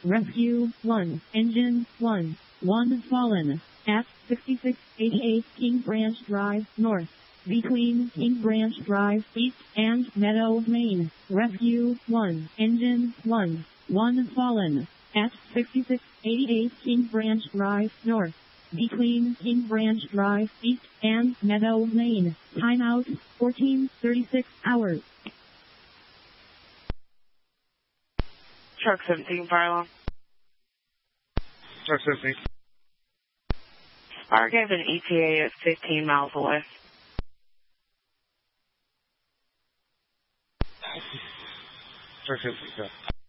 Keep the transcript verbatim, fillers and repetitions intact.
Rescue one, Engine one, one fallen, at sixty-six eighty-eight King Branch Drive, North, between King Branch Drive, East, and Meadow, Maine. Rescue one, Engine one, one fallen, at sixty-six eighty-eight King Branch Drive, North, between King Branch Drive, East, and Meadow, Maine. Timeout, fourteen thirty-six hours. Truck seventeen, fire alarm. Truck seventeen. Fire gave an E T A at fifteen miles away. Truck seventeen,